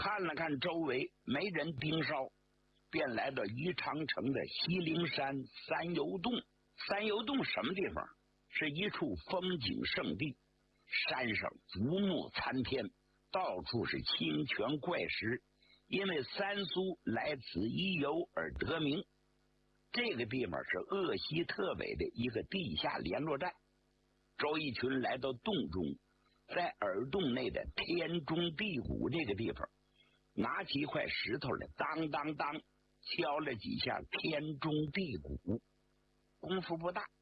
看了看周围没人盯梢，便来到宜昌城的西陵山三游洞。三游洞什么地方？是一处风景胜地，山上竹木参天，到处是清泉怪石，因为三苏来此一游而得名。这个地方是鄂西特委的一个地下联络站。周逸群来到洞中，在耳洞内的天中地鼓这个地方，拿起一块石头来，当当当敲了几下天中地鼓，功夫不大。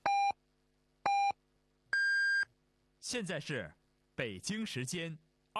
现在是北京时间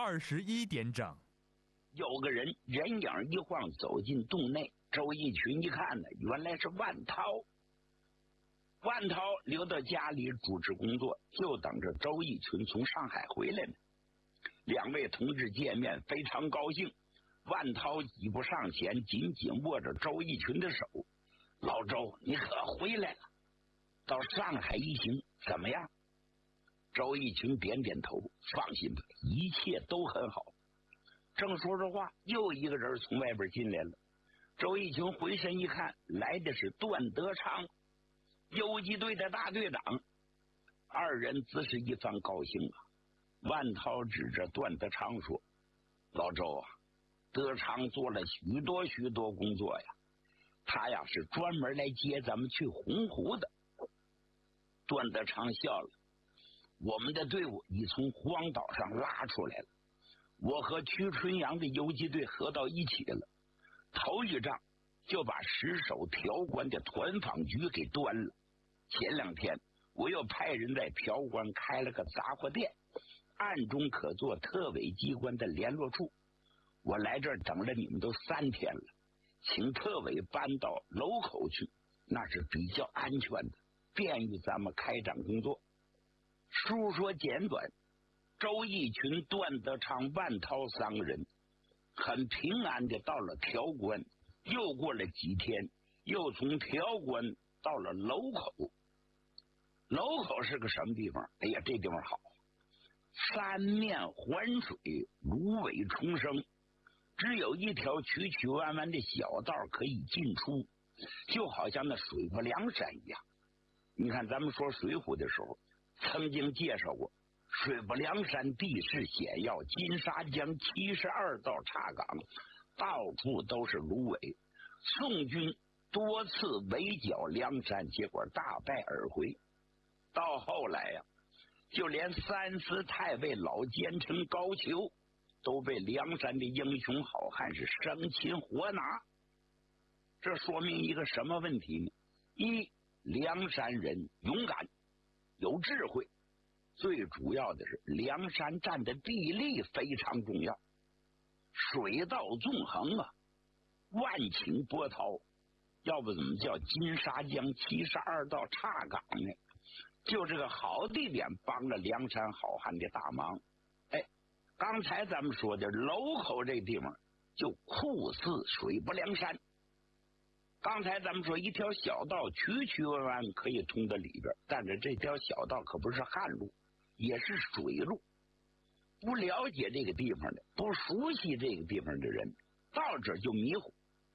21点整。 有个人人影一晃走进洞内，周逸群一看呢，原来是万涛。万涛留到家里主持工作，就等着周逸群从上海回来呢。两位同志见面非常高兴，万涛几步上前，紧紧握着周逸群的手：“老周，你可回来了，到上海一行怎么样？”周逸群点点头：“放心吧，一切都很好。”正说着话，又一个人从外边进来了。周逸群回身一看，来的是段德昌，游击队的大队长。二人自是一番高兴啊。万涛指着段德昌说：“老周啊，德昌做了许多工作呀，他呀是专门来接咱们去洪湖的。”段德昌笑了：“我们的队伍已从荒岛上拉出来了，我和屈春阳的游击队合到一起了。头一仗就把石首条关的团坊局给端了。前2天我又派人在条关开了个杂货店，暗中可做特委机关的联络处。我来这儿等了你们都3天了，请特委搬到楼口去，那是比较安全的，便于咱们开展工作。”书说简短，周逸群、段德昌、万涛3个人很平安的到了条关，又过了几天，又从条关到了楼口。楼口是个什么地方？哎呀，这地方好，三面环水，芦苇丛生，只有一条曲曲弯弯的小道可以进出，就好像那水泊梁山一样。你看咱们说水浒的时候曾经介绍过，水泊梁山地势险要，金沙江72道岔岗，到处都是芦苇。宋军多次围剿梁山，结果大败而回。到后来呀，就连三司太尉老奸臣高俅都被梁山的英雄好汉是生擒活拿。这说明一个什么问题呢？一，梁山人勇敢有智慧，最主要的是梁山站的地利非常重要，水道纵横啊，万顷波涛，要不怎么叫金沙江72道岔岗呢？就这个好地点帮了梁山好汉的大忙。哎，刚才咱们说的楼口这地方就酷似水泊梁山。刚才咱们说一条小道曲曲弯弯可以通到里边，但是这条小道可不是旱路，也是水路。不了解这个地方的，不熟悉这个地方的人，到这就迷糊。